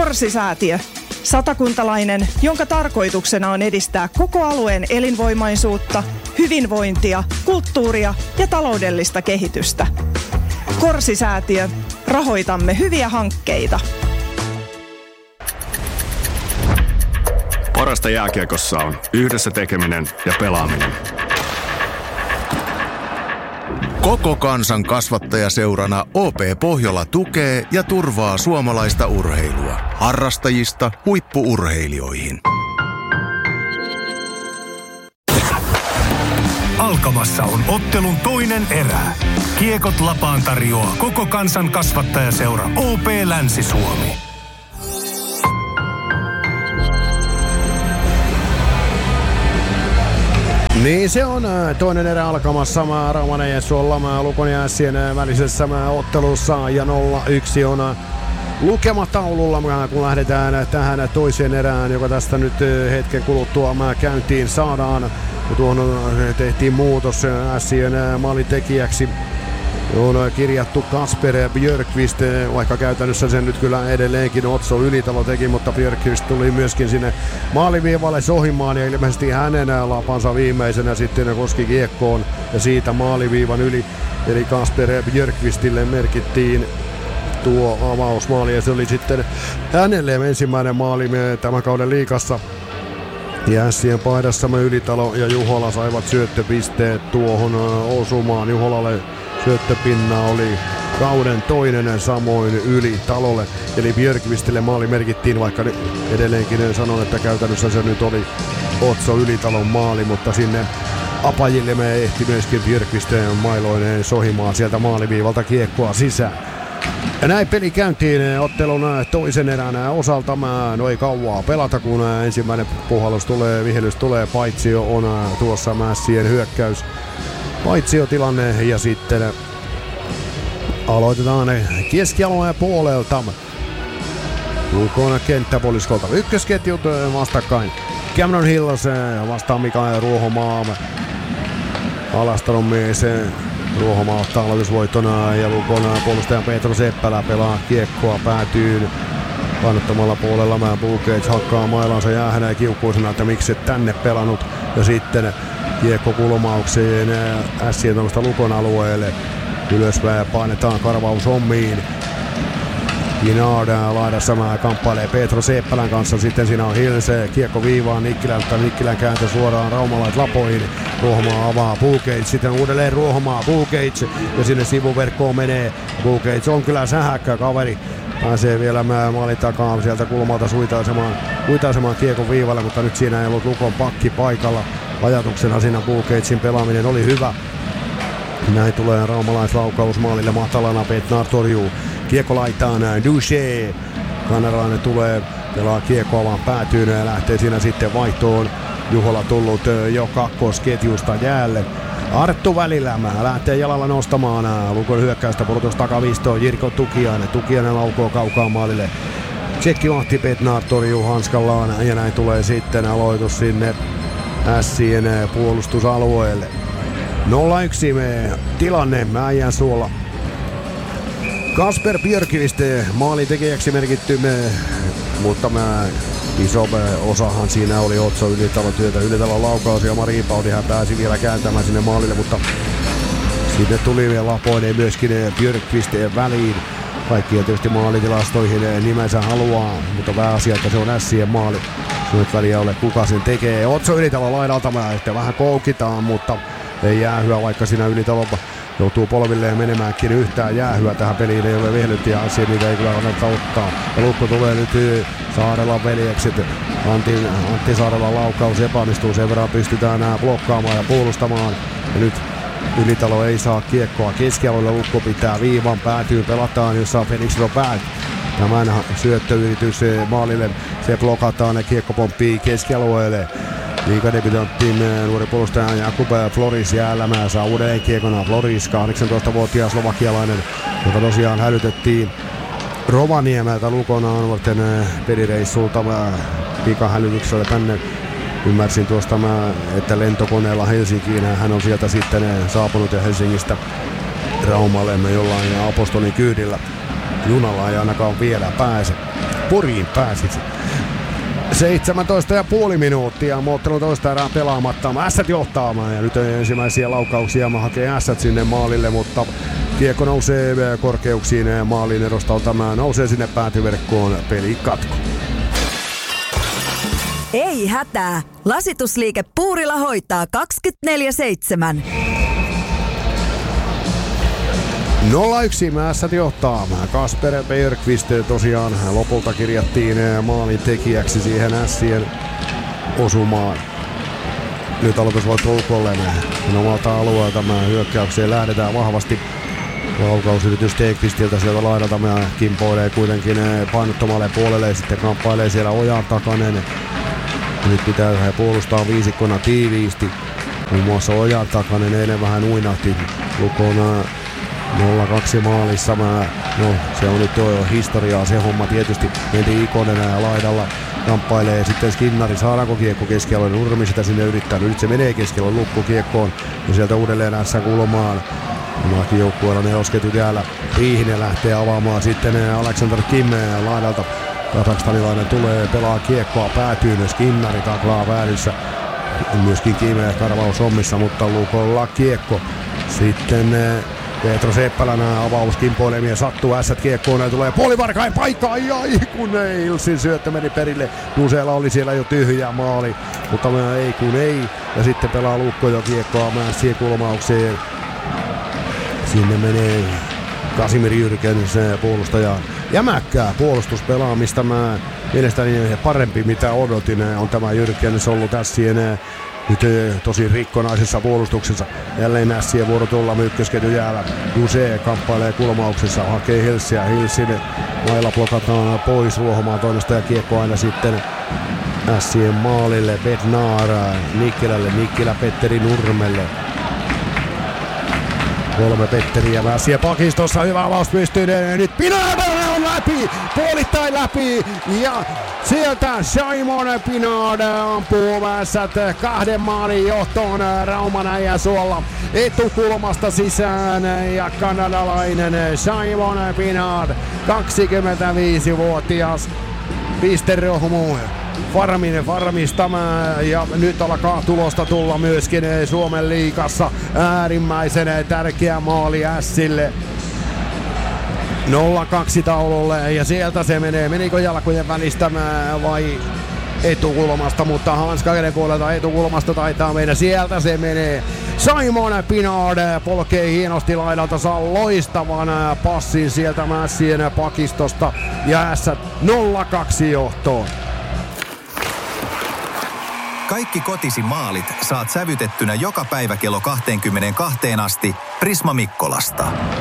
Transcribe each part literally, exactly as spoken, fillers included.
Korsi-säätiö. Satakuntalainen, jonka tarkoituksena on edistää koko alueen elinvoimaisuutta, hyvinvointia, kulttuuria ja taloudellista kehitystä. Korsi-säätiö. Rahoitamme hyviä hankkeita. Parasta jääkiekossa on yhdessä tekeminen ja pelaaminen. Koko kansan kasvattajaseurana O P Pohjola tukee ja turvaa suomalaista urheilua. Harrastajista huippu-urheilijoihin. Alkamassa on ottelun toinen erä. Kiekot lapaan tarjoaa koko kansan kasvattajaseura O P Länsi-Suomi. Niin se on toinen erä alkamassa. Rauman ja Suolla Lukon ja Ässien välisessä ottelussa ja nolla yksi on lukemataululla, kun lähdetään tähän toiseen erään, joka tästä nyt hetken kuluttua käyntiin saadaan. Ja tuohon tehtiin muutos Ässien maalintekijäksi. On kirjattu Kasper Björkqvist, vaikka käytännössä sen nyt kyllä edelleenkin Otso Ylitalo teki, mutta Björkqvist tuli myöskin sinne maaliviivalle sohimaan ja ilmeisesti hänen lapansa viimeisenä sitten koski kiekkoon ja siitä maaliviivan yli. Eli Kasper Björkqvistille merkittiin tuo avausmaali ja se oli sitten hänelle ensimmäinen maali tämän kauden liigassa. Ja Ässien paidassa Ylitalo ja Juhola saivat syöttöpisteet tuohon osumaan. Juholalle syöttöpinna oli kauden toinen, samoin Ylitalolle. Eli Björkqvistille maali merkittiin, vaikka edelleenkin sanon, että käytännössä se nyt oli Otso Ylitalon maali, mutta sinne apajille me ehti myöskin Björkqvisteen mailoineen sohimaan sieltä maaliviivalta kiekkoa sisään. Ja näin peli käyntiin ottelun toisen erän osalta. No ei kauaa pelata, kun ensimmäinen puhallus tulee, vihellys tulee, paitsio on tuossa Mässien hyökkäys. Paitsiotilanne ja sitten aloitetaan keskialueen puolelta. Lukon kenttäpoliskolta ykkösketjut vastakkain. Cameron Hills vastaan Mikael Ruohomaa. Alastalon mies Ruohomaa ottaa aloitusvoittona ja Lukon puolustaja Petro Seppälä pelaa kiekkoa päätyyn. Painottamalla puolella mä Bulkage hakkaa mailansa jäähänä ja kiukkuisena, että miksi et tänne pelannut. Ja sitten kiekko kulmaukseen Ässien tuollaista Lukon alueelle. Ylöspäin painetaan karvaus hommiin. Ginard laidassa mä kamppailee Petro Seppälän kanssa. Sitten siinä on Hilse, kiekko viivaan Nikkilältä. Nikkilän kääntö suoraan Raumalait lapoihin. Ruohomaa avaa Bulkage, sitten uudelleen Ruohomaa Bulkage. Ja sinne sivuverkkoon menee. Bulkage on kyllä sähäkkä kaveri. Pääsee vielä maalin takaa sieltä kulmalta suitaisemaan, suitaisemaan kiekon viivalle, mutta nyt siinä ei ollut Lukon pakki paikalla. Ajatuksena siinä Bulkagein pelaaminen oli hyvä. Näin tulee raumalaislaukaus maalille matalana, Petnar torjuu. Kiekko laitaan Duché. Kanadalainen tulee, pelaa kiekkoa vaan päätyyn ja lähtee siinä sitten vaihtoon. Juhola tullut jo kakkosketjusta jäälle. Arttu välillä lähtee jalalla nostamaan Lukon hyökkäystä pudotus takavistoon. Jirko Tukiainen, Tukiainen laukoo kaukaa maalille. Tsekki Lahti Petnar torjuu hanskallaan ja näin tulee sitten aloitus sinne Ässien puolustusalueelle. nolla yksi me tilanne Äijän suolla. Kasper Björkqvist maalintekijäksi merkitty, me, mutta mä, iso osahan siinä oli Otso Ylitalon työtä. Ylitalon laukaus ja Mari Paudihan pääsi vielä kääntämään sinne maalille, mutta sinne tuli vielä Lapoinen myöskin Björkqvisteen väliin. Kaikkia tietysti maalitilastoihin nimensä haluaa, mutta pääasia, että se on Ässien maali. Se nyt väliä ole kuka sen tekee. Otso Ylitalon laidalta vähän koukitaan, mutta ei jäähyä, vaikka siinä Ylitalo joutuu polvilleen menemäänkin. Yhtään jäähyä tähän peliin ei ole vehdyt ja Ässien niitä ei kyllä kannata ottaa. Ja Lukko tulee nyt Saarelan veljekset. Antti, Antti Saarelan laukaus epäonnistuu, sen verran pystytään nämä blokkaamaan ja puolustamaan. Ja nyt Ylitalo ei saa kiekkoa keskialueelle, Lukko pitää viivan päätyyn, pelataan, jossa on Felix Robert. Tämän syöttöyritys maalille, se blokataan ja kiekko pomppii keskialueelle. Liigadebutantti nuori puolustaja Jakub Floris jäällä saa uudelleen kiekona. Floris, kahdeksantoistavuotias slovakialainen, joka tosiaan hälytettiin Rovaniemeltä Lukon nuorten pelireissulta pikahälytyksellä tänne. Ymmärsin tuosta, että lentokoneella Helsinkiin hän on sieltä sitten saapunut ja Helsingistä Raumalle jollain apostolin kyydillä. junalla ei ainakaan vielä pääse. Poriin pääsisi. seitsemäntoista pilkku viisi minuuttia, ottelun toista erää pelaamatta. Ässät johtaa ja nyt ensimmäisiä laukauksia hakee Ässät sinne maalille, mutta kiekko nousee korkeuksiin maalin edostalta. Nousee sinne päätyverkkoon, peli katko. Ei hätää, lasitusliike Puurila hoitaa kaksikymmentäneljä seitsemän. nolla yksi Ässät johtaa. Kasper Bergqvist tosiaan lopulta kirjattiin maalin tekijäksi siihen Ässien osumaan. Nyt aloitusvoitto ulkoilleen omalta alueelta. Hyökkäykseen lähdetään vahvasti. Laukausyritys Tekvistiltä sieltä laidalta. Kimpoilee kuitenkin painottomalle puolelle ja sitten kamppailee siellä Ojan Takanen. Nyt pitää puolustaa viisikkona tiiviisti. Muun muassa Ojan Takanen eilen vähän uinahti Lukon nolla kaksi maalissa. Mä, no, se on nyt jo historiaa se homma tietysti. Mentiin Ikonen laidalla. Kamppailee sitten Skinnari. Saadaanko kiekko keskellä? Nurmi sitä sinne yrittää. Nyt se menee keskellä Lukko kiekkoon. Ja sieltä uudelleen ässä kulmaan. Omakin joukkueella nelosketju täällä. Riihinen lähtee avaamaan sitten Alexander Kim laidalta. Kazakstanilainen tulee, pelaa kiekkoa päätyyn. Skinnari taklaa vääryssä. Myöskin Kim karvaus hommissa, mutta Lukolla kiekko. Sitten Petro Seppälän avaus kimpoilemia sattuu, Ässät kiekkoon ja tulee puolivarkain paikka, ai ai kun ei, Ilsin syöttö meni perille, Nuseella oli siellä jo tyhjä maali, mutta ei kun ei, ja sitten pelaa Lukko jo kiekkoa Mässien kulmaukseen, sinne menee Kasimir Jyrkens puolustaja, jämäkkää puolustuspelaamista, mä mielestäni parempi mitä odotin, on tämä Jyrkens ollut Ässien nyt tosi rikkonaisessa puolustuksessa. Jälleen Ässien vuoro tulla ykkösketju jäällä. Juse kamppailee kulmauksessa, hakee Hilsiä. Hilsin mailla blokataan pois Ruohomaan toimesta ja kiekko aina sitten Ässien maalille. Bednar Nikkilälle, Nikkilä Petteri Nurmelle. Kolme Petteriä Ässien pakistossa, hyvä avaus pystyy. Nyt Pinard on läpi, puolittain läpi ja sieltä Simon Pinard ampuu Ässät kahden maalin johtoon Rauman äijäsuolla etukulmasta sisään ja kanadalainen Simon Pinard, kaksikymmentäviisivuotias pisterohmu Farmin varmistamaan ja nyt alkaa tulosta tulla myöskin Suomen liigassa. Äärimmäisen tärkeä maali Ässille. nolla kaksi taululle ja sieltä se menee. Menikö jalkojen välistä vai etukulmasta, mutta hanskaiden puolelta etukulmasta taitaa mennä. Sieltä se menee. Simon Pinard polkee hienosti laidalta, saa loistavan passin sieltä Mässien pakistosta ja Ässät nolla kaksi johtoon. Kaikki kotisi maalit saat sävytettynä joka päivä kello kaksikymmentäkaksi asti Prisma Mikkolasta.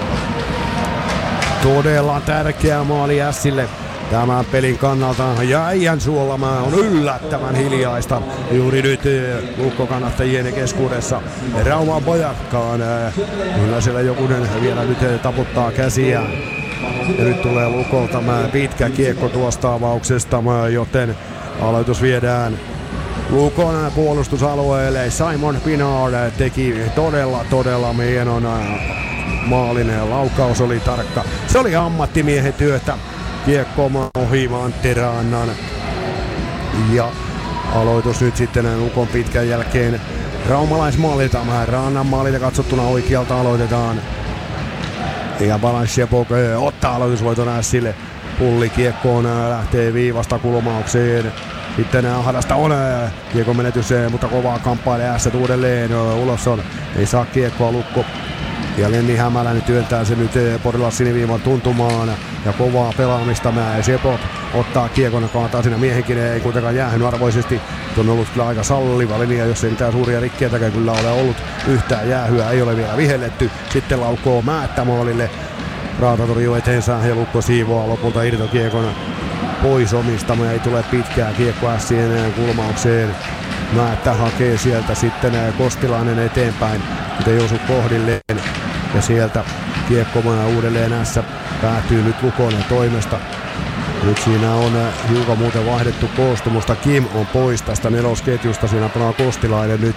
Todella tärkeä maali Ässille tämän pelin kannalta. Ja äijän suolama on yllättävän hiljaista juuri nyt Lukko-kannattajien keskuudessa. Rauman pojakkaan. Kyllä siellä jokunen vielä nyt taputtaa käsiä. Ja nyt tulee Lukolta pitkä kiekko tuosta avauksesta, joten aloitus viedään Lukon puolustusalueelle. Simon Pinard teki todella todella hienon maalin. Laukaus oli tarkka. Se oli ammattimiehen työtä. Kiekko ohi Antti Rannan. Ja aloitus nyt sitten Lukon pitkän jälkeen raumalaismaalilta. Rannan maalilta katsottuna oikealta aloitetaan. Ja Balanchepok ottaa aloitusvoiton Ässille. Pulli kiekkoon lähtee viivasta kulmaukseen. Sitten Ahdasta on kiekon menetys, mutta kovaa kamppailee Ässät uudelleen. Ulosson ei saa kiekkoa Lukko. Ja Lenni Hämäläinen työntää se nyt Porilan siniviivan tuntumaan. Ja kovaa pelaamista Sepok ottaa kiekon, kaataa siinä miehenkin. Ei kuitenkaan jäähyn arvoisesti. On ollut kyllä aika salliva linja, jos ei mitään suuria rikkeitäkään kyllä ole ollut. Yhtään jäähyä ei ole vielä vihelletty. Sitten laukoo Määttä maalille. Raata torjuu eteensä ja Lukko siivoaa lopulta irtokiekon pois omistamaan. Ei tule pitkää kiekko Ässien kulmaukseen. Määttä hakee sieltä sitten Kostilainen eteenpäin, mutta ei osu kohdilleen. Ja sieltä kiekko uudelleen Ässä päätyy nyt Lukon toimesta. Nyt siinä on hiukan muuten vaihdettu koostumusta. Kim on pois tästä nelosketjusta. Siinä pelaa Kostilainen nyt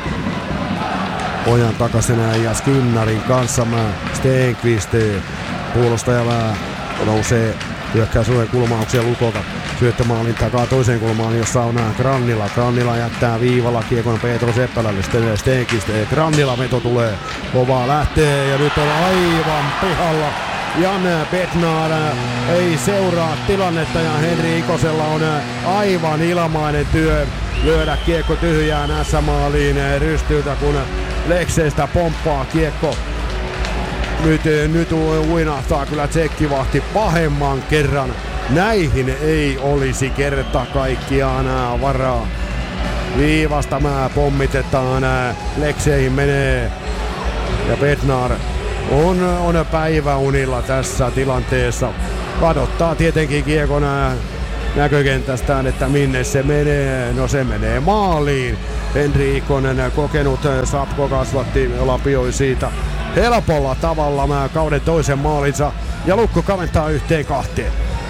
Ojan takasena ja Skinnarin kanssa. Stenqvist puolustaja nousee hyökkäysalueen kulmauksia Lukolta. Syöttömaalin takaa toiseen kulmaan, jossa on Grannila. Grannila jättää viivalla kiekon Peetro Seppälälle. Sitten Stenkistä. Grannila veto tulee. Kovaa lähtee ja nyt on aivan pihalla. Jan Bednar ei seuraa tilannetta ja Henri Ikosella on aivan ilmainen työ lyödä kiekko tyhjään S-maaliin rystyltä, kun Lekseistä pomppaa kiekko. Nyt, nyt uinahtaa kyllä tsekkivahti pahemman kerran. Näihin ei olisi kerta kaikkiaan varaa. Viivasta mä pommitetaan, Lekseihin menee ja Bednar on, on päiväunilla tässä tilanteessa. Kadottaa tietenkin kiekon näkökentästään, että minne se menee. No se menee maaliin. Henri Ikonen, kokenut Sapko kasvatti, lapioi siitä helpolla tavalla mä kauden toisen maalinsa ja Lukko kaventaa yhteen kahteen.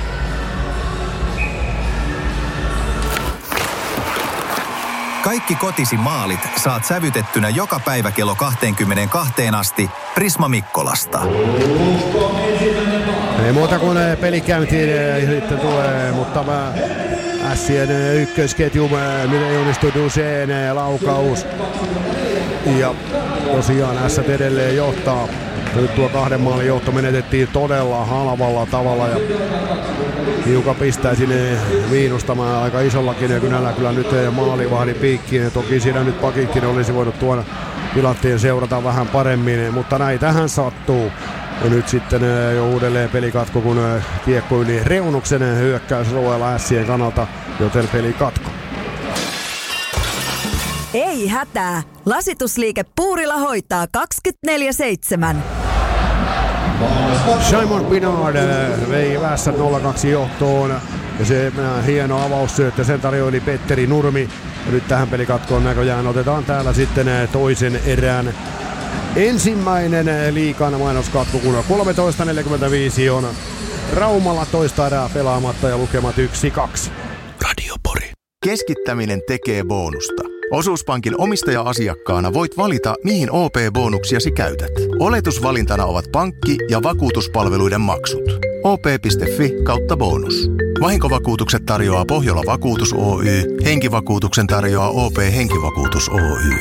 Kaikki kotisi maalit saat sävytettynä joka päivä kello kaksikymmentäkaksi asti Prisma Mikkolasta. Ei muuta kuin pelikäyntiin sitten tulee, mutta mä Ässien ykkösketju nyt ei onnistu Duseen laukaus. Ja tosiaan Ässät edelleen johtaa. Nyt tuo kahden maalin johto menetettiin todella halvalla tavalla ja hiukan pistää sinne miinustamaan aika isollakin ja kynällä kyllä nyt maalivahdin piikkiin. Toki siinä nyt pakitkin olisi voinut tuoda tilanteen seurata vähän paremmin, mutta näitähän sattuu. Ja nyt sitten jo uudelleen pelikatko, kun kiekko yli reunuksen hyökkäyslueella Ässien kannalta, joten pelikatko. Ei hätää. Lasitusliike Puurila hoitaa kaksikymmentäneljä seitsemän. Simon Pinard vei Vässä nolla kaksi johtoon. Ja se hieno avaussyöttö, sen tarjoili Petteri Nurmi. Ja nyt tähän pelikatkoon näköjään otetaan täällä sitten toisen erään ensimmäinen liigan mainoskatko, kun kolmetoista neljäkymmentäviisi on Raumalla toista erää pelaamatta ja lukemat yksi kaksi. Radio Pori. Keskittäminen tekee bonusta. Osuuspankin omistaja-asiakkaana voit valita, mihin O P-bonuksiasi käytät. Oletusvalintana ovat pankki- ja vakuutuspalveluiden maksut. O P piste fi kautta bonus. Vahinkovakuutukset tarjoaa Pohjola Vakuutus Oy. Henkivakuutuksen tarjoaa O P Henkivakuutus Oy.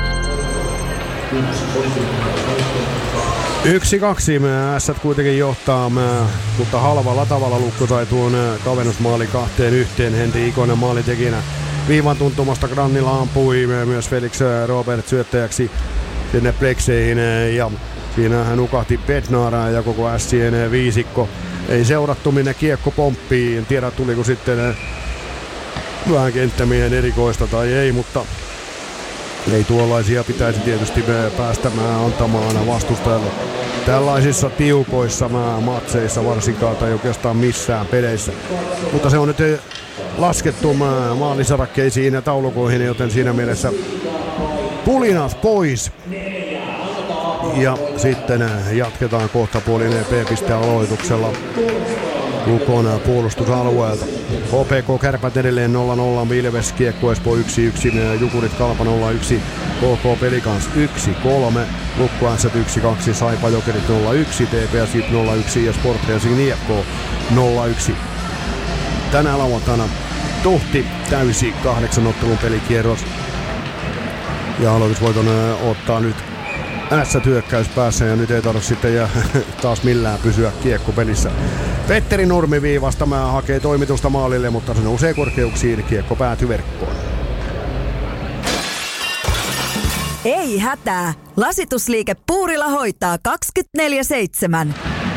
Yksi kaksi Ässät kuitenkin johtaa, mutta halvalla tavalla Lukko sai tuon kavennusmaali kahteen yhteen. Henri Ikonen maalitekijänä viivan tuntumasta. Grannila ampui myös Felix Robert syöttäjäksi sinne plekseihin ja siinä hän nukahti Bednaraa ja koko Ässien viisikko ei seurattu minne kiekko pomppii. En tiedä tuliko sitten vähän kenttämiehen erikoista tai ei, mutta ei tuollaisia pitäisi tietysti päästämään antamaan vastustajalle tällaisissa tiukoissa matseissa varsinkaan tai oikeastaan missään peleissä. Mutta se on nyt laskettu maalisarakkeisiin ja taulukoihin, joten siinä mielessä pulinat pois. Ja sitten jatketaan kohta puolinen P-pisteen aloituksella Lukon puolustusalueelta. H P K Kärpät edelleen nolla nolla, Ilves Kiekko Espoo yksi yksi, Jukurit Kalpa nolla yksi, K K Pelikans yksi kolme, Lukko Ässät yksi kaksi, Saipa Jokerit nolla yksi, T P S J P nolla yksi ja Sport Helsingin I F K nolla yksi. Tänään lauantaina tuhti täysi kahdeksan ottelun pelikierros. Ja aloitusvoiton ottaa nyt Ässät hyökkäys päässä ja nyt ei tarvitse sitten ja taas millään pysyä kiekkopelissä. Petteri Nurmi viivasta hakee toimitusta maalille, mutta se nousee korkeuksiin, kiekko päätyy verkkoon. Ei hätää. Lasitusliike Puurila hoitaa kaksikymmentäneljä seitsemän.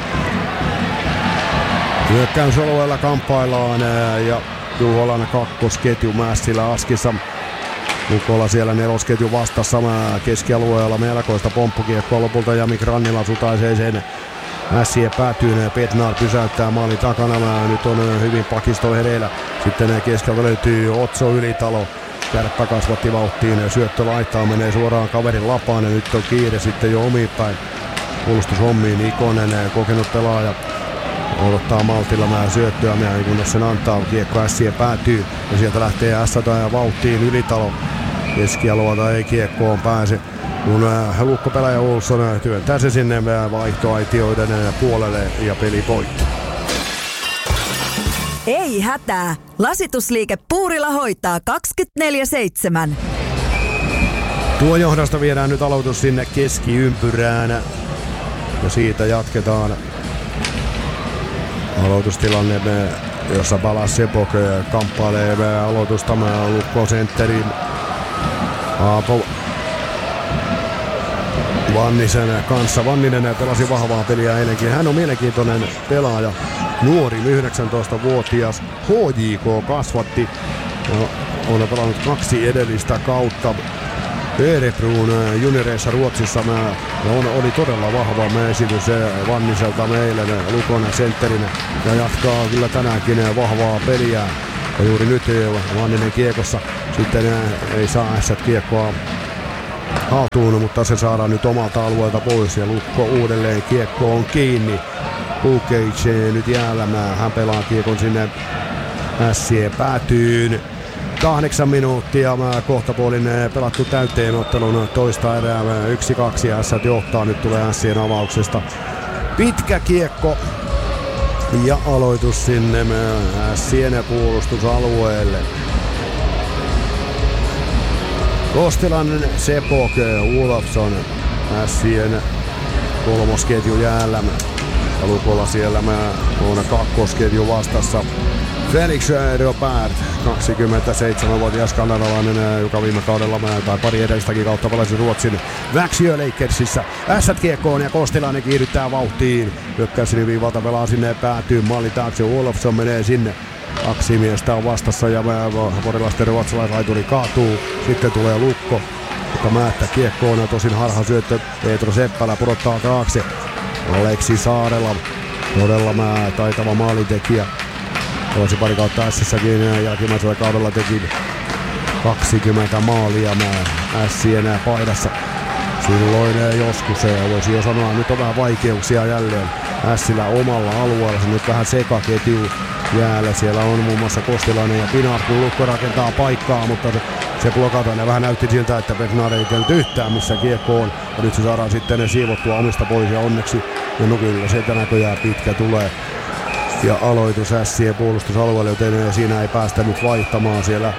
Hyökkäysalueella kamppaillaan ja Juholan kakkosketju Mässilä Askissa. Lukolla siellä nelosketju vastassa keskialueella melkoista pomppukiekkoa lopulta Jami Grannila sutaisee sen Mässien päätyyn. Bednar pysäyttää maalin takana. Nyt on hyvin pakisto hereillä. Sitten keskeltä löytyy Otso Ylitalo. Kärppä kasvatti vauhtiin. Syöttö laittaa, menee suoraan kaverin lapaan. Ja nyt on kiire sitten jo omiin päin puolustushommiin. Ikonen, kokenut pelaaja, odottaa maltilla nämä syöttöä, kunnes sen antaa. Kiekko Ässien päätyy ja sieltä lähtee S ja vauhtiin Ylitalo. Keskialueelta ei kiekkoon pääse. Kun Lukko-pelaaja Olsson työntää se sinne vaihtoaitioiden puolelle ja peli poikki. Ei hätää. Lasitusliike Puurila hoitaa kaksikymmentäneljä seitsemän. Tuo johdosta viedään nyt aloitus sinne keskiympyrään. Ja siitä jatketaan. Aloitustilanne, jossa Balas Sepok kamppailee aloitusta Lukko sentterin. Aapo Vannisen kanssa. Vanninen pelasi vahvaa peliä eilenkin. Hän on mielenkiintoinen pelaaja. Nuori, yhdeksäntoistavuotias. H J K kasvatti. On pelannut kaksi edellistä kautta. Örebron junioreissa Ruotsissa on, oli todella vahva esitys Vanniselta meille Lukon sentterinä ja jatkaa kyllä tänäänkin vahvaa peliä. Ja juuri nyt Vanninen kiekossa sitten ei saa ässät kiekkoa haltuun, mutta se saadaan nyt omalta alueelta pois ja Lukko uudelleen kiekko on kiinni. Pukic nyt jäälämään, hän pelaa kiekon sinne ässien päätyyn. Kahdeksan minuuttia kohtapuolin pelattu täyteen ottelun toista erää. Yksi kaksi ässät johtaa, nyt tulee ässien avauksesta. Pitkä kiekko ja aloitus sinne ässien puolustusalueelle. Kostilainen, Sepok, Wolfson, ässien kolmosketju jäällä. Lukolla siellä on kakkosketju vastassa. Felix Robert, kaksikymmentäseitsemänvuotias kanadalainen, joka viime kaudella tai pari edellistäkin kautta pelasi Ruotsin Växjö Lakersissä. Ässät kiekkoon ja Kostilainen kiihdyttää vauhtiin. Hyökkäysriviivalta pelaa sinne päätyyn. Malli taakse, Wolfson menee sinne. Kaksi miestä on vastassa ja porilaisten ruotsalaislaituri kaatuu. Sitten tulee Lukko, joka määttää kiekkoon. Tosin harha syöttö Peetro Seppälä pudottaa taakse. Aleksi Saarela, todella mä taitava maalintekijä. Toisi pari kautta Ässissäkin jälkimmäisellä kaudella teki kaksikymmentä maalia Ässien paidassa. Silloin joskus voisi jo sanoa, nyt on vähän vaikeuksia jälleen Ässillä omalla alueella. Se nyt vähän sekaketju jäällä. Siellä on muun muassa Kostilainen ja Pinar, kun Lukko rakentaa paikkaa, mutta se blokataan ja vähän näytti siltä, että Pinar ei käynyt yhtään missä kiekko on. Ja nyt se saadaan sitten siivottua omista pois ja onneksi ja nukilla sieltä näköjään pitkä tulee. Ja aloitus ässien puolustusalueelle, joten siinä ei päästä nyt vaihtamaan. Siellä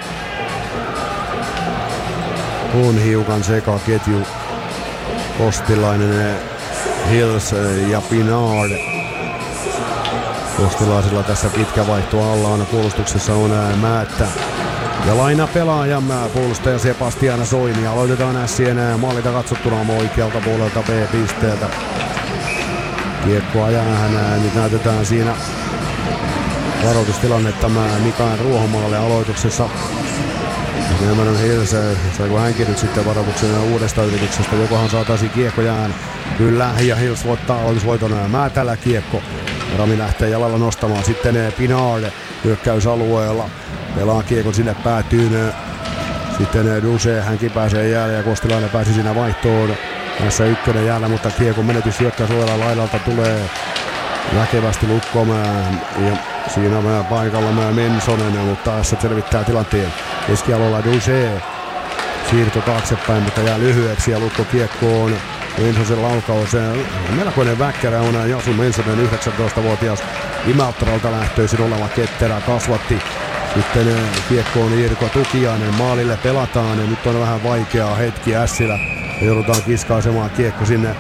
on hiukan sekaketju. Kostilainen, Hills ja Pinard. Kostilaisilla tässä pitkä vaihto alla on. Puolustuksessa on Määttä. Ja laina pelaaja, puolustaja Sebastian Soini. Aloitetaan ässien maalita katsottuna oikealta puolelta B-pisteeltä. Kiekkoa jäähän, nyt näytetään siinä varoitustilannetta Mikael Ruohomaalle aloituksessa. Cameron Hills, saiko hänkin nyt sitten varoituksen uudesta yrityksestä, jokohan saataisiin kiekko jään. Kyllä, ja Hills voittaa aloitusvoiton Määtälä kiekko. Rami lähtee jalalla nostamaan sitten Pinard hyökkäysalueella. Pelaa kiekon sinne päätyyn. Sitten Duse, hänkin pääsee jäälle ja Kostilainen pääsi siinä vaihtoon. Tässä ykkönen jäällä, mutta kiekon menetys hyökkäysalueella laidalta tulee väkevästi lukkomaan. Ja siinä mä paikalla mä Mensonen, mutta tässä selvittää tilanteen. Keskialueella Duse. Siirto taaksepäin, mutta jää lyhyeksi ja Lukko kiekkoon. Mensosen laukaus. Melkoinen väkkärä on Jasu Mensonen, yhdeksäntoistavuotias Imatralta lähtöisin oleva ketterä, kasvatti. Sitten kiekkoon Irko Tukiainen, maalille pelataan ja nyt on vähän vaikeaa hetki Ässilä. Ja joudutaan kiskaisemaan kiekko sinne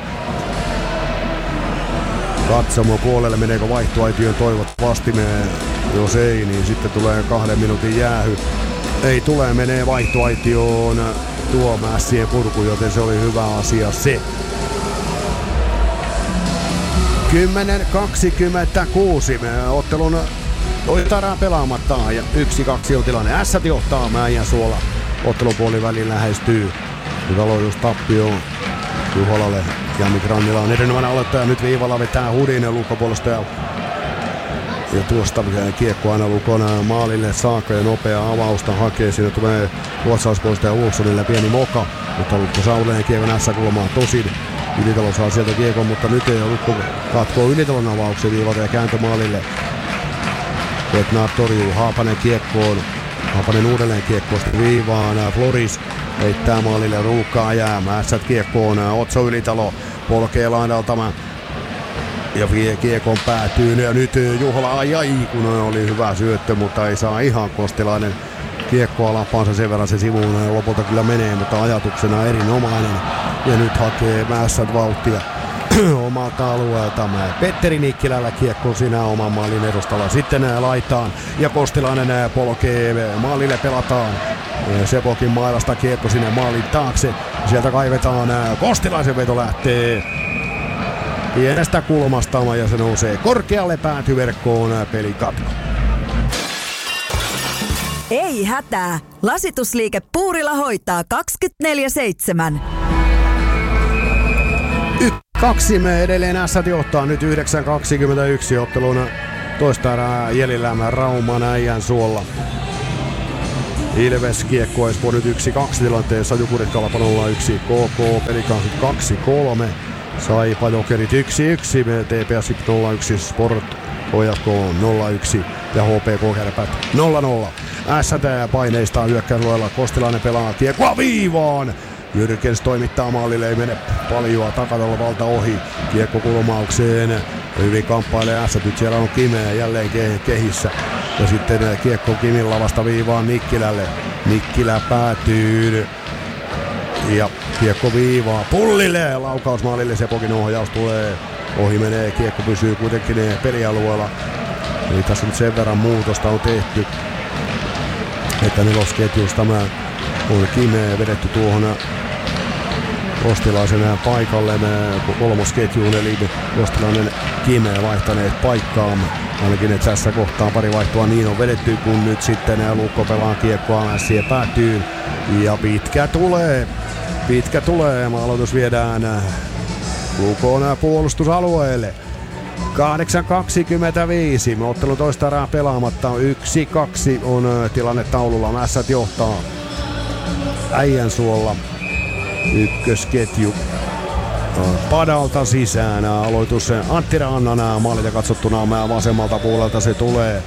katsomo puolelle, meneekö vaihtoaitioon toivottavasti, me, jos ei, niin sitten tulee kahden minuutin jäähy. Ei tule, menee vaihtoaitioon tuo Ässien purku, joten se oli hyvä asia se. kymmenen kaksikymmentäkuusi, ottelun toista pelaamatta ja yksi kaksi on tilanne. Ässät johtaa Mäijänsuola, ottelun puolivälin lähestyy. Nyt aloitus tappio Juholalle. Jannik Rannila on erinomainen aloittaja. Nyt viivalla vetää Hudinen Lukko-puolustaja. Ja tuosta kiekko aina Lukon maalille saakka ja nopea avausta hakee. Siinä tulee ruotsalaispuolustaja Olssonille pieni moka. Mutta Lukko saa uudelleen kiekon ässä-kulmaa tosin. Ylitalo saa sieltä kiekon, mutta nyt ei Lukko katkoo Ylitalon avauksen viivalta ja kääntö maalille. Petnar torjuu Haapanen kiekkoon. Haapanen uudelleen kiekkoon viivaan. Floris heittää maalille, ruuhkaa jäämään. Ässät kiekkoon. Otso Ylitalo polkee laidalta Ja vie kiekon päätyyn ja nyt Juhola ajai, kun oli hyvä syöttö, mutta ei saa ihan Kostilainen kiekkoa lapaansa sen verran se sivuun lopulta kyllä menee, mutta ajatuksena erinomainen. Ja nyt hakee Mässät vauhtia omalta alueelta. Petteri Nikkilällä kiekko siinä oman maalin edustalla. Sitten laitaan ja Kostilainen polkee maalille, pelataan. Sepokin mailasta kiekko sinne maalin taakse. Sieltä kaivetaan, Kostilaisen veto lähtee pienestä kulmasta ja se nousee korkealle päätyverkkoon, pelikatko. Ei hätää. Lasitusliike Puurila hoitaa kaksikymmentäneljä seitsemän. Kaksi me edelleen Ässät johtaa nyt yhdeksän kaksikymmentäyksi ottelun toista erää jäljellä Rauman Äijän suolla. Ilves kiekko Espoo nyt yksi kaksi tilanteessa, Jukurit Kalpa nolla yksi, K K Pelikanssit kaksi kolme, Saipa Jokerit yksi yksi, T P S nolla yksi, Sport H F K nolla yksi ja H P K Kärpät nolla nolla. Ässät paineistaa hyökkäyslueella, Kostilainen pelaa kiekkoa viivaan. Jyrkens toimittaa maalille, ei mene paljoa, takatalla valta ohi, kiekko kulmaukseen, hyvin kamppailee Ässät, nyt siellä on Kimeä jälleen kehissä. Ja sitten kiekko Kimin lavasta viivaan Nikkilälle, Nikkilä päätyy ja kiekko viivaa Pullille, laukausmaalille, Sepokin ohjaus tulee, ohi menee, kiekko pysyy kuitenkin pelialueella. Eli tässä nyt sen verran muutosta on tehty, että nelosketjusta tämä on Kimeä vedetty tuohon Kostilaisen paikalle kolmosketjuun, eli Kostilainen Kimeä vaihtaneet paikkaan. Ainakin että tässä kohtaa pari vaihtoa niin on vedetty, kun nyt sitten Lukko pelaa kiekkoa siihen päätyy. Ja pitkä tulee, pitkä tulee, aloitus viedään Lukon puolustusalueelle. kahdeksan kaksikymmentäviisi, ottelu toista erää pelaamatta, yksi kaksi on tilanne taululla, Mässät johtaa Äijän suolla. Ykkösketju Padalta sisään, aloitus Antti Rannan maalilta katsottuna vasemmalta puolelta se tulee.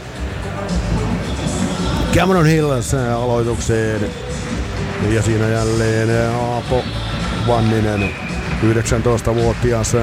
Cameron Hills aloitukseen ja siinä jälleen Aapo Vanninen, yhdeksäntoistavuotias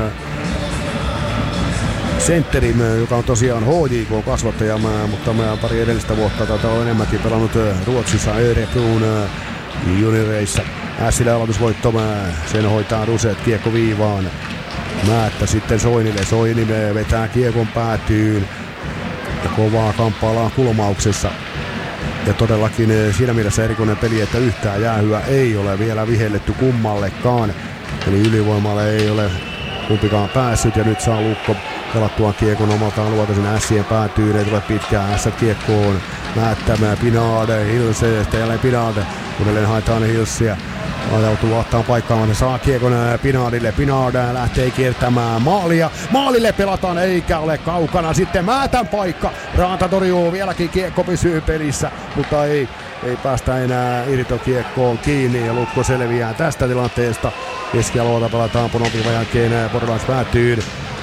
sentteri, joka on tosiaan H J K-kasvattaja, mutta mä pari edellistä vuotta tätä on enemmänkin pelannut Ruotsissa Örebron junioreissa. Ässille aloitusvoitto, sen hoitaa Ruset, kiekko viivaan. Määttä sitten Soinille, Soini vetää kiekon päätyyn ja kovaa kamppaillaan kulmauksessa. Ja todellakin siinä mielessä erikoinen peli, että yhtään jäähyä ei ole vielä vihelletty kummallekaan. Eli ylivoimalle ei ole kumpikaan päässyt ja nyt saa Lukko pelattua kiekon omalta alueelta sinne Ässien päätyyn. Ei tule pitkään Ässät kiekkoon. Määttämään Pinade, Hills ja sitten jälleen Pinade. Uudelleen haetaan Hillsia. Ajautuu ottaa paikkaan, se saa kiekon Pinardille. Pinard lähtee kiertämään maalia. Maalille pelataan, eikä ole kaukana. Sitten Määtän paikka. Raanta torjuu, vieläkin kiekko pysyy pelissä, mutta ei, ei päästä enää irtokiekkoon kiinni. Ja Lukko selviää tästä tilanteesta. Keskialueelta pelataan punoviivan jälkeen Bordelais päätyy.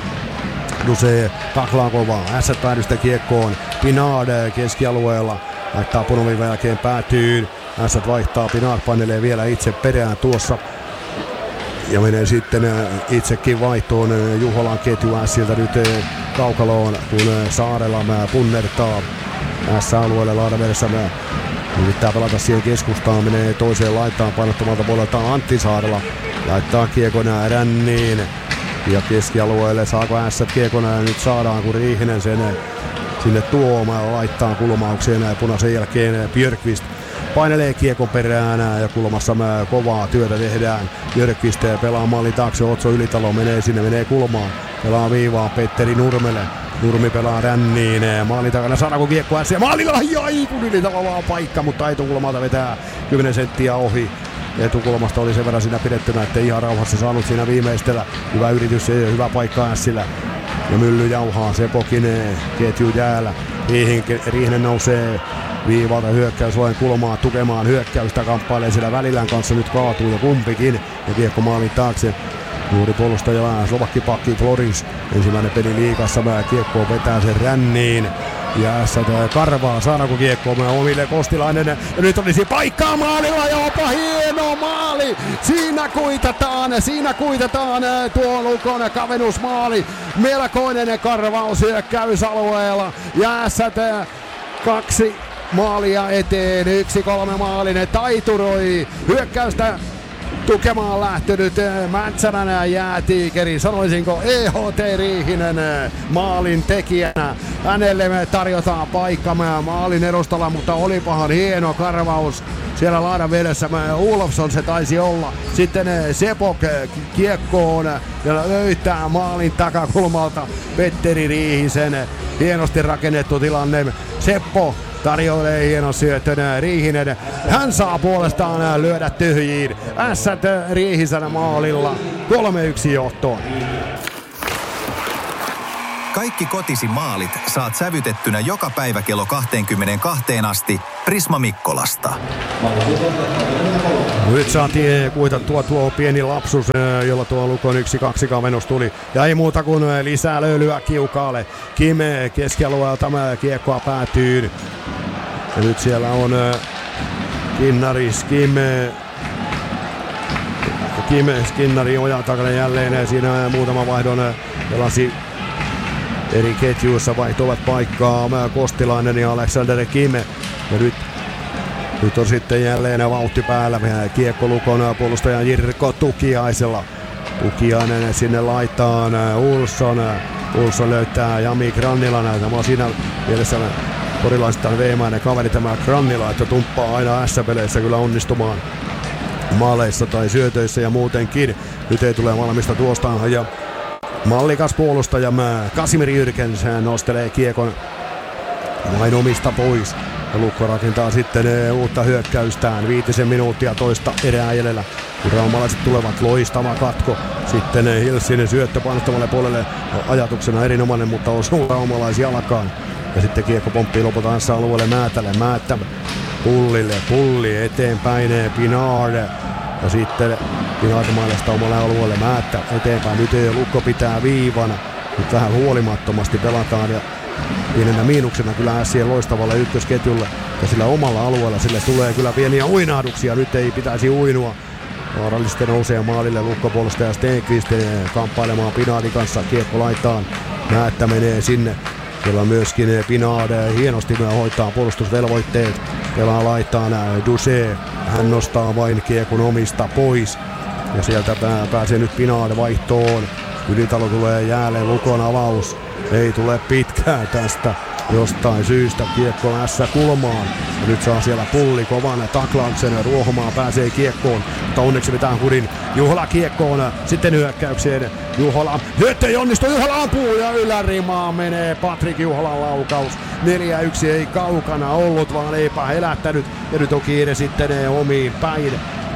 Duse taklaa kovaa. Ässät päädystä kiekkoon. Pinard keskialueella. Laittaa punoviivan jälkeen päätyy. Ässät vaihtaa, Pinard painelee vielä itse perään tuossa. Ja menee sitten itsekin vaihtoon Juholan ketju Ässiltä nyt kaukaloon, kun Saarela punnertaa S-alueelle Laadameressä. Yrittää pelata siihen keskustaan, menee toiseen laitaan painottomalta puolelta Antti Saarela. Laittaa kiekon ränniin ja keskialueelle saako Ässät kiekon ja nyt saadaan, kun Riihinen sen sinne tuomaan, laittaa kulmaukseen ja punaisen jälkeen Björkvist painelee kiekon perään ja kulmassa kovaa työtä tehdään. Björkvist pelaa maalin taakse, Otso Ylitalo menee sinne, menee kulmaan. Pelaa viivaa Petteri Nurmelle. Nurmi pelaa ränniin, maalin takana saadaanko kiekko ässiä. Maalilla jäi, kun Ylitalo vaan paikka, mutta etukulmalta vetää kymmenen senttiä ohi. Etukulmasta oli sen verran siinä pidettynä, ettei ihan rauhassa saanut siinä viimeistellä. Hyvä yritys ja hyvä paikka Ässillä. Ja Mylly jauhaa, Sepokin ketju jäällä. Riihinen nousee viivalta hyökkäysloen kulmaa tukemaan hyökkäystä, kamppailee siellä Välilän kanssa, nyt kaatuu jo kumpikin. Ja kiekko maalin taakse. Nuori puolustaja slovakkipakki Floris. Ensimmäinen peli liigassa, kiekkoa vetää sen ränniin. Ja ässät karvaa saadaanko kiekkoa omille Kostilainen. Ja nyt olisi paikkaa maalilla, jopa hieno maali. Siinä kuitataan, siinä kuitataan tuo Lukon kavennusmaali. Melkoinen karvaus hyökkäysalueella. Ja ässät kaksi maalia eteen, yksi kolme maalinen taituroi hyökkäystä tukemaan lähtenyt Mäntsälän jäätiikeri, sanoisinko E H T Riihinen maalin tekijänä. Hänelle me tarjotaan paikka maalin edustalla, mutta olipahan hieno karvaus siellä laidan vedessä. Ulofsson se taisi olla. Sitten Sepok kiekkoon ja löytää maalin takakulmalta Petteri Riihisen. Hienosti rakennettu tilanne. Seppo tarjoilee hienon syötön Riihinen. Hän saa puolestaan lyödä tyhjiin. Ässät Riihisen maalilla kolme yksi johtoon. Kaikki kotisi maalit saat sävytettynä joka päivä kello kaksikymmentäkaksi asti Prisma Mikkolasta. Nyt saatiin kuitattua tuo pieni lapsus, jolla tuo Lukon yksi kaksi kavennus tuli. Ja ei muuta kuin lisää löylyä kiukaalle. Kime keskialueelta tämä kiekkoa päätyy. Ja nyt siellä on Kinnaris, Kime. Kime, Skinnari ojan takana jälleen. Siinä muutama vaihdon pelasi eri ketjuissa, vaihtuvat paikkaa Kostilainen ja Alexander Kime. Ja nyt, nyt on sitten jälleen vauhti päällä. Kiekko Lukon puolustaja Jirko Tukiaisella. Tukiainen sinne laitaan Ulsson. Ulsson löytää Jami Grannilan. Tämä on siinä mielessä porilaistaan veemäinen kaveri tämä Grannila, että tumppaa aina S-peleissä kyllä onnistumaan maaleissa tai syötöissä ja muutenkin. Nyt ei tule valmista tuosta ja mallikas puolustaja Kasimir Jyrkens nostelee kiekon vain omista pois. Ja Lukko rakentaa sitten uutta hyökkäystään. Viitisen minuuttia toista erää jäljellä. Kun raumalaiset tulevat, loistava katko. Sitten Hilsinen syöttö painostavalle puolelle. Ajatuksena erinomainen, mutta osuu raumalaisjalkaan. Ja sitten kiekko pomppii lopulta tässä alueelle Määtälle. Määttä Pullille. Pulli eteenpäin Pinard. Ja sitten Pinard mailasta omalle alueelle Määttä eteenpäin. Nyt ei Lukko pitää viivana. Nyt vähän huolimattomasti pelataan ja pienenä miinuksena kyllä Ässien loistavalle ykkösketjulle. Ja sillä omalla alueella sille tulee kyllä pieniä uinahduksia. Nyt ei pitäisi uinua. Vaarallisesti nousee maalille Lukko-puolustaja Stenqvist kamppailemaan Pinardin kanssa. Kiekko laitaan. Määttä menee sinne. Siellä myöskin Pinard hienosti hoitaa puolustusvelvoitteet. Pelaa laitaan Duse. Hän nostaa vain kiekon omista pois. Ja sieltä pääsee nyt Pinard vaihtoon. Ylitalo tulee jälleen Lukon avaus. Ei tule pitkää tästä jostain syystä. Kiekko ässä kulmaan. Ja nyt saa siellä Pulli kovan taklauksen. Ruohomaa pääsee kiekkoon. Mutta onneksi vetää Hudin Juhola kiekkoon. Sitten hyökkäykseen. Juhola. Nyt ei onnistu. Juhola ampuu ja ylärimaa menee Patrik Juholan laukaus. neljä yksi ei kaukana ollut, vaan eipä helättänyt. Ja nyt on kiire sitten omiin päin.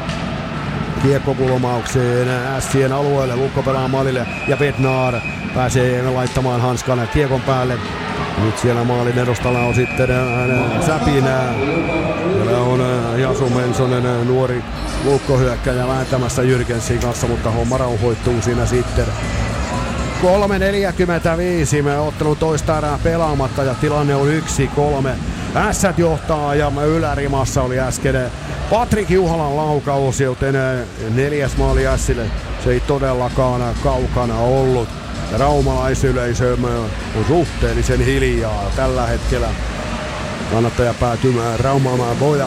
Kiekkokulmaukseen Ässien alueelle. Lukko pelaa maalille ja Bednar pääsee laittamaan hanskan kiekon päälle. Nyt siellä maalin edustalla on sitten Säpinää. Siellä on Jasu Mensonen, nuori Lukko-hyökkäjä vääntämässä Jyrgensin kanssa, mutta homma rauhoittuu siinä sitten. kolme neljäkymmentäviisi, me ottelun toista erää pelaamatta ja tilanne on yksi kolme. Ässät johtaa ja ylärimassa oli äsken Patrik Juholan laukaus, joten neljäs maali Ässille. Se ei todellakaan kaukana ollut. Ja raumalaisyleisö on suhteellisen hiljaa tällä hetkellä. Kannattaja päätymään Raumaan Boja.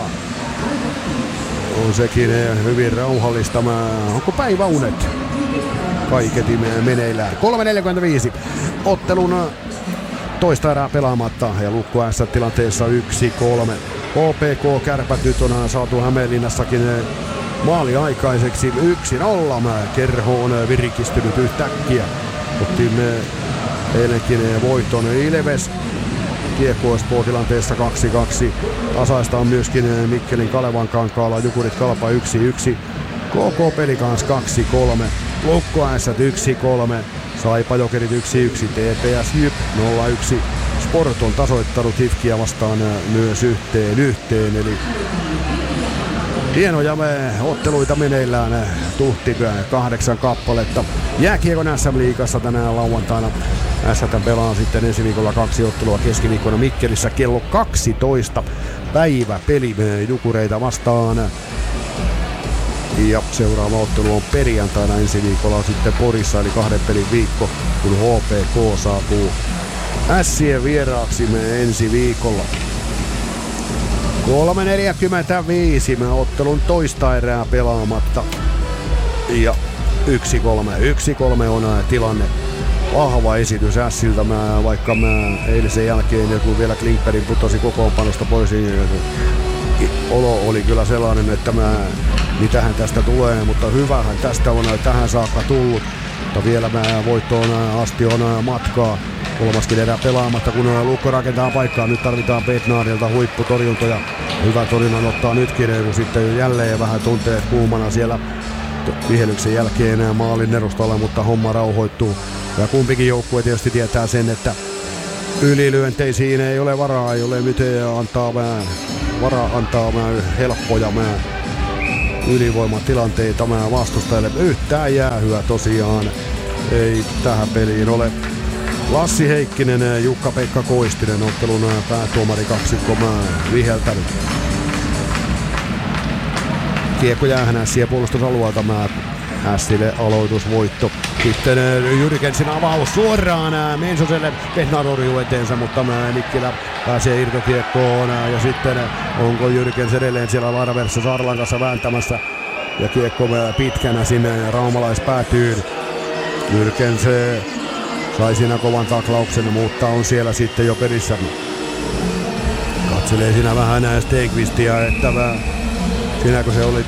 On sekin hyvin rauhallista. Onko päiväunet? Kaiketi meneillään. kolme neljäkymmentäviisi. Ottelun toista erää pelaamatta ja Lukko Ässät tilanteessa yksi kolme. K P K Kärpät nyt on saatu Hämeenlinnassakin maali aikaiseksi yksi nolla. Kerho on virkistynyt yhtäkkiä. Ottimme eilenkin voiton Ilves. Kiekko Espoo tilanteessa kaksi kaksi. Tasaista on myöskin Mikkelin Kalevan kankaalla. Jukurit Kalpa yksi yksi. K K Pelikans kaksi kolme. Lukko Ässät yksi kolme. Saipa Jokerit yksi yksi. T P S Jyp nolla yksi. Sport on tasoittanut H I F K:ia vastaan myös yhteen yhteen. Eli Hienoja me otteluita meneillään, tuhti kahdeksan kappaletta. Jääkiekon S M-liigassa tänään lauantaina. S M pelaa sitten ensi viikolla kaksi ottelua keskiviikkona Mikkelissä kello kaksitoista. Päivä peli Jukureita vastaan. Ja seuraava ottelu on perjantaina ensi viikolla sitten Porissa, eli kahden pelin viikko, kun H P K saapuu Ässien vieraaksi me ensi viikolla. kolme neljäkymmentäviisi me ottelun toista erää pelaamatta. Ja yksi kolme. yksi kolme on tilanne. Vahva esitys Ässiltä, mä, vaikka mä eilisen jälkeen, kun vielä Klinkbergin putosi kokoonpanosta pois, niin olo oli kyllä sellainen, että mä, mitähän tästä tulee, mutta hyvähän tästä on tähän saakka tullut. Mutta vielä mä voittoon asti on matkaa. Kolmaskin erä pelaamatta, kun Lukko rakentaa paikkaa. Nyt tarvitaan Bednarilta huipputorjuntoja. Hyvä torjunnan ottaa nytkin, kun sitten jälleen vähän tunteet kuumana siellä vihelyksen jälkeen maalin nerustalla, mutta homma rauhoittuu. Ja kumpikin joukkue tietysti tietää sen, että ylilyönteisiin ei ole varaa, ei ole mitään antaa mä, varaa antaa mä helppoja mä ylivoimatilanteita mä vastustajille. Yhtään jäähyä tosiaan ei tähän peliin ole. Lassi Heikkinen ja Jukka-Pekka Koistinen ottelun päätuomari kaksikko mä viheltänyt. Kiekko jäähän Ässiä puolustusalueelta mä Ässille aloitusvoitto. Sitten Jyrkensin avaus suoraan Mensoselle. Bednar orjuu eteensä, mutta Nikkilä pääsee irtokiekkoon. Ja sitten onko Jyrkens edelleen siellä Laraversa Saarlan kanssa vääntämässä. Ja kiekko pitkänä sinne raumalaispäätyyn. Jyrkens sai siinä kovan taklauksen, mutta on siellä sitten jo perissä. Katselee siinä vähän Stegvistia, että sinäkö se olit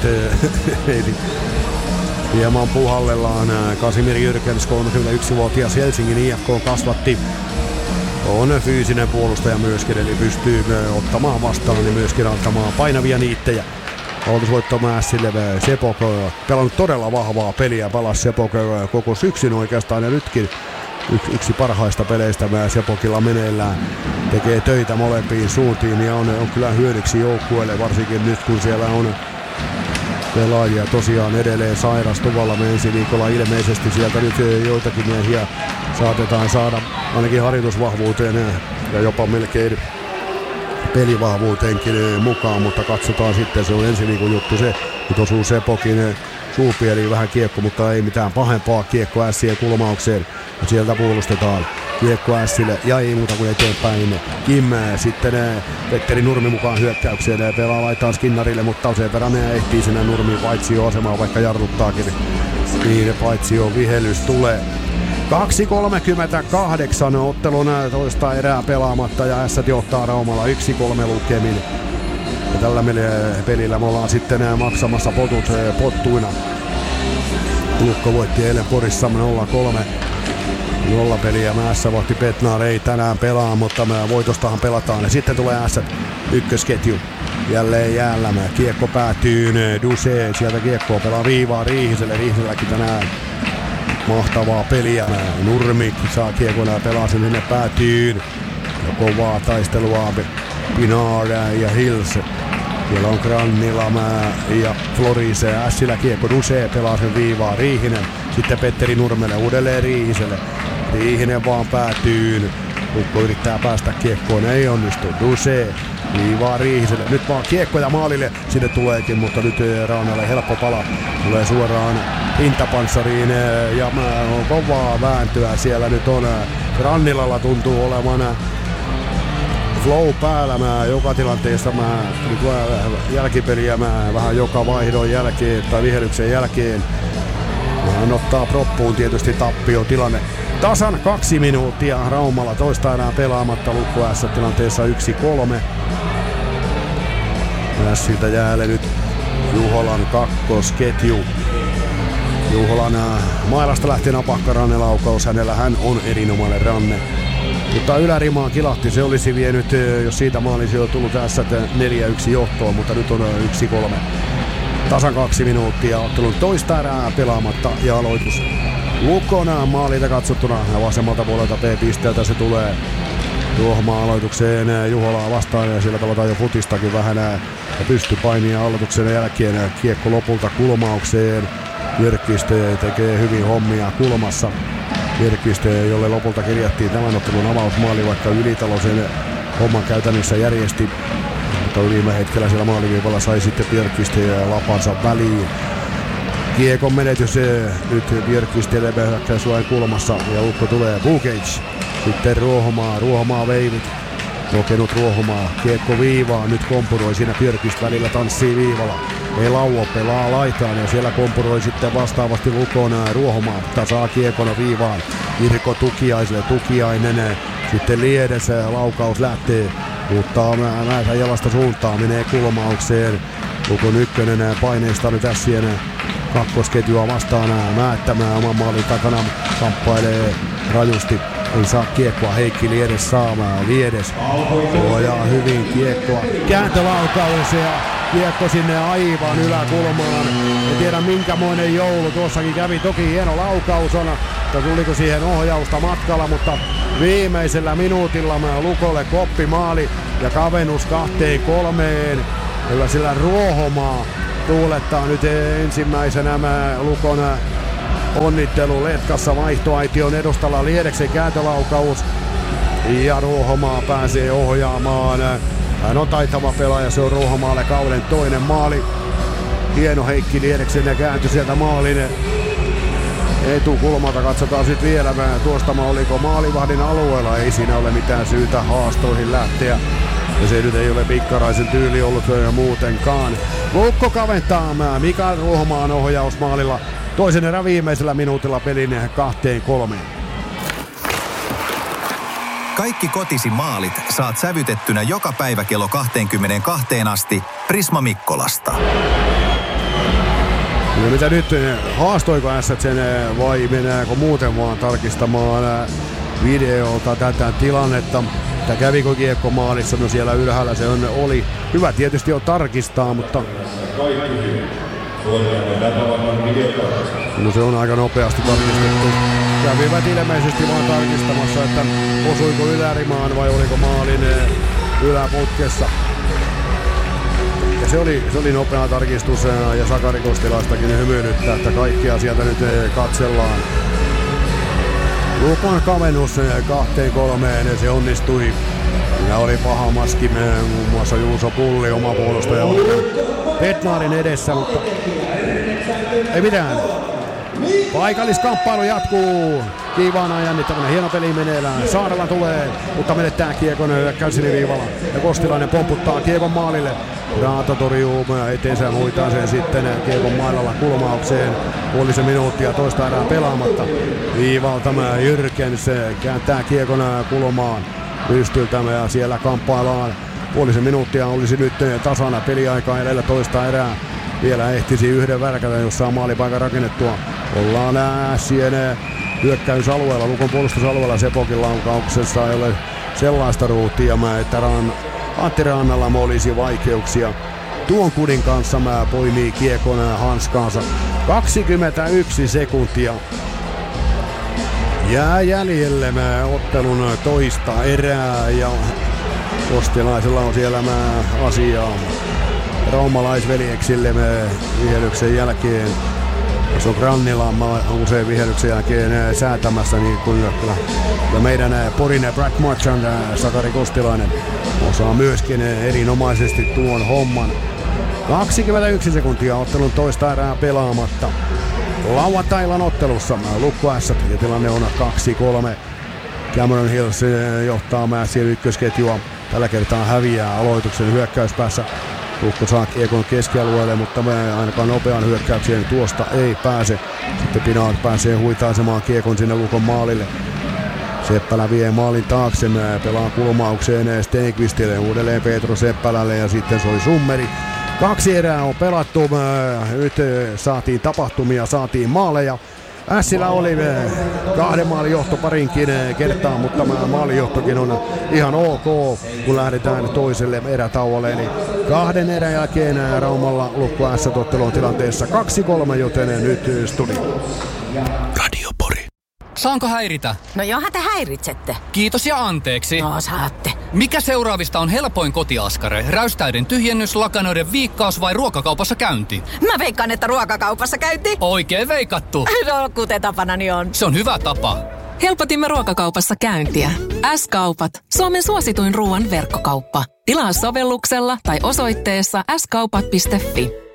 hieman puhallellaan. Kasimir Jyrkens, kolmekymmentäyksivuotias Helsingin I F K kasvatti. On fyysinen puolustaja myöskin, eli pystyy ottamaan vastaan ja myöskin antamaan painavia niittejä. Aloitusvoitto Mässille. Sepok pelannut todella vahvaa peliä, palasi Sepok koko syksyn oikeastaan ja nytkin yksi, yksi parhaista peleistä Sepokilla meneillään. Tekee töitä molempiin suuntiin ja on, on kyllä hyödyksi joukkueelle, varsinkin nyt kun siellä on pelaajia tosiaan edelleen sairastuvalla. Me ensi viikolla ilmeisesti sieltä nyt joitakin miehiä saatetaan saada ainakin harjoitusvahvuuteen ja jopa melkein pelivahvuuteenkin mukaan, mutta katsotaan sitten, se on ensi viikon juttu se. Nyt osuu Sepokin suupieliin vähän kiekko, mutta ei mitään pahempaa. Kiekko Ässien kulmaukseen ja sieltä puolustetaan. Kiekko Ässille ja ei muuta kuin eteenpäin. Kim sitten Petteri Nurmi mukaan hyökkäykseen. Pelaa laittaa Skinnarille, mutta sen verran ehtii sinne Nurmi paitsio-asemaan, vaikka jarruttaakin. Niin paitsio vihelys tulee. kaksi kolmekymmentäkahdeksan ottelun toista erää pelaamatta ja Ässät johtaa Raumalla yksi kolme lukemin. Ja tällä pelillä me ollaan sitten maksamassa potut pottuina. Lukko voitti eilen Porissa nolla kolme. Nolla peliä Ässä voitti Bednar, ei tänään pelaa, mutta me voitostahan pelataan. Ja sitten tulee Ässät ykkösketju. Jälleen jäällä kiekko päätyy Duse, sieltä kiekkoa pelaa viivaa Riihiselle. Riihiselläkin tänään mahtavaa peliä. Nurmi saa kiekon ja pelaa sen sinne päätyyn. Ja kovaa taistelua Pinar ja Hills. Siellä on Grannilama ja Florise. Ässillä kiekko Duse pelaa sen viivaa Riihinen. Sitten Petteri Nurmelle uudelleen Riihiselle. Riihinen vaan päätyyn. Lukko yrittää päästä kiekkoon, ei onnistu. Duse viivaa Riihiselle. Nyt vaan kiekko ja maalille sinne tuleekin, mutta nyt Raunalle helppo pala. Tulee suoraan pintapanssariin ja on kovaa vääntöä siellä nyt on. Rannilalla tuntuu olevan flow päällä. Mä joka tilanteessa mä nyt jälkipeliä mä vähän joka vaihdon jälkeen tai vihelyksen jälkeen. Hän ottaa proppuun tietysti tappio tilanne. Tasan kaksi minuuttia Raumalla toista enää pelaamatta. Lukko Ässä tilanteessa yksi kolme. Ässiltä jäälle nyt Juholan kakkosketju. Juholan mailasta lähti napakka rannelaukaus. Hänellä hän on erinomainen ranne. Mutta ylärimaan kilahti, se olisi vienyt, jos siitä maalisi jo tullut tässä neljä yksi johtoon, mutta nyt on yksi kolme. Tasan kaksi minuuttia, ottelun toista erää pelaamatta ja aloitus Lukon maalilta katsottuna vasemmalta puolelta P-pisteeltä se tulee. Ruohomaa aloitukseen Juholaa vastaan ja siellä pelataan jo futistakin vähän ja pystypainia aloituksen jälkeen. Kiekko lopulta kulmaukseen. Virkistö tekee hyvin hommia kulmassa. Virkistö, jolle lopulta kirjattiin tämän ottelun avausmaali, vaikka Ylitalo sen homman käytännössä järjesti. Mutta viime hetkellä siellä maaliviivalla sai sitten Virkistö ja lapansa väliin. Kiekon menetys nyt Virkistö hyökkäyslain kulmassa ja Ukko tulee Bukage. Sitten Ruohomaa, Ruohomaa veivit. Kokenut Ruohomaa, kiekko viivaa, nyt kompuroi siinä Björkist välillä, tanssii viivalla. Ei Lauo pelaa laitaan ja siellä kompuroi sitten vastaavasti Lukon Ruohomaa, tasaa kiekona viivaan. Irko Tukiaiselle, Tukiainen, sitten Liedes, laukaus lähtee, mutta Määtä jalasta suuntaan, menee kulmaukseen. Lukon ykkönen paineista nyt ässien kakkosketjua vastaan Määttämään oman maalin takana, kamppailee rajusti. Ei saa kiekkoa, Heikki Liedes saamaan. Liedes suojaa hyvin kiekkoa. Kääntölaukaus ja kiekko sinne aivan yläkulmaan. En tiedä minkämoinen joulu tuossakin kävi. Toki hieno laukaus on, mutta tuliko siihen ohjausta matkalla, mutta viimeisellä minuutilla Lukolle koppimaali ja kavennus kahteen kolmeen. Kyllä sillä Ruohomaa tuulettaa nyt ensimmäisenä Lukon onnittelu Letkassa vaihtoaition edustalla. Liedeksen kääntölaukaus ja Ruohomaa pääsee ohjaamaan. Hän on taitava pelaaja, se on Ruohomaalle kauden toinen maali. Hieno Heikki Liedeksen kääntö sieltä maalin etukulmalta. Katsotaan sitten vielä tuosta, oliko maalivahdin alueella. Ei siinä ole mitään syytä haastoihin lähteä. Ja se nyt ei ole Pikkaraisen tyyli ollut muutenkaan. Lukko kaventaa Mikael Ruohomaan ohjausmaalilla. Toisen erän viimeisellä minuutilla pelin kahteen kolmeen. Kaikki kotisi maalit saat sävytettynä joka päivä kello kaksikymmentäkaksi asti Prisma Mikkolasta. Ja mitä nyt, haastoiko ässät sen vai mennäänkö muuten vaan tarkistamaan videolta tätä tilannetta? Että kävikö kiekko maalissa? No siellä ylhäällä se on, oli. Hyvä tietysti on tarkistaa, mutta no se on aika nopeasti tarkistettu. Kävivät ilmeisesti vaan tarkistamassa, että osuiko ylärimaan vai oliko maalin yläputkessa. Ja se oli, se oli nopea tarkistus ja Sakari Kostilaistakin hymyilyttää, että kaikkia sieltä nyt katsellaan. Lukon kavennus kahteen kolmeen, se onnistui. Siinä oli paha maski, muun muassa Juuso Pulli, oma puolustaja Petnaarin edessä, mutta ei mitään. Paikalliskamppailu jatkuu. Kiivaana jännittävänä, hieno peli meneillään. Saarella tulee, mutta menettää kiekon hyökkäysriviivalla. Ja Kostilainen pomputtaa kiekon maalille. Raato torjuu eteensä, hoitaa sen sitten kiekon mailalla kulmaukseen. Puolisen minuuttia toista erää pelaamatta. Viivalta Jyrkens kääntää kiekon kulmaan. Pystyltämä ja siellä kamppaillaan. Puolisen minuuttia olisi nyt tasana peliaikaa edellä toista erää. Vielä ehtisi yhden värkätä, jos saa maalipaikan rakennettua. Ollaan Ässien hyökkäysalueella, Lukon puolustusalueella. Sepokin laukauksessa ei ole sellaista ruutia, että Ran, Antti Rannalla olisi vaikeuksia. Tuon kudin kanssa mä poimii kiekon hanskaansa. kaksikymmentäyksi sekuntia jää jäljelle mä ottelun toista erää ja Kostilaisella on siellä mä asiaa raumalaisveljeksille vihelyksen jälkeen. Jos on Grannilla usein vihelyksen jälkeen säätämässä, niin kuin ja meidän Porin Brad Marchand, Sakari Kostilainen, osaa myöskin erinomaisesti tuon homman. kaksikymmentäyksi sekuntia ottelun toista erää pelaamatta. Lauantailan ottelussa Lukko Ässät ja tilanne on kaksi kolme. Cameron Hills johtaa Mässien ykkösketjua. Tällä kertaa häviää aloituksen hyökkäyspäässä. Lukko saa kiekon keskialueelle, mutta ainakaan nopean hyökkäykseen tuosta ei pääse. Sitten Pinaar pääsee huitaisemaan kiekon sinne Lukon maalille. Seppälä vie maalin taakse, pelaa kulmaukseen Stenqvistille, uudelleen Petro Seppälälle ja sitten soi summeri. Kaksi erää on pelattu, nyt saatiin tapahtumia, saatiin maaleja. Ässillä oli kahden maalin johto parinkin kertaa, mutta maalijohtokin on ihan ok, kun lähdetään toiselle erätauolle. Eli kahden erän jälkeen Raumalla Lukko Ässät ottelun tilanteessa kaksi kolme, joten nyt studio. Radio Pori. Saanko häiritä? No johan te häiritsette. Kiitos ja anteeksi. No saatte. Mikä seuraavista on helpoin kotiaskare? Räystäiden tyhjennys, lakanoiden viikkaus vai ruokakaupassa käynti? Mä veikkaan, että ruokakaupassa käynti. Oikein veikattu. No kuten tapanani on. Se on hyvä tapa. Helpotimme ruokakaupassa käyntiä. S-kaupat. Suomen suosituin ruoan verkkokauppa. Tilaa sovelluksella tai osoitteessa s kaupat piste fi.